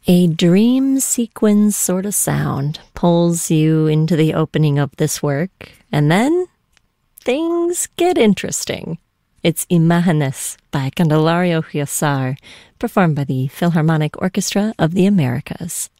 A dream sequence sort of sound pulls you into the opening of this work, and then things get interesting. It's Imágenes by Candelario Huízar, performed by the Philharmonic Orchestra of the Americas.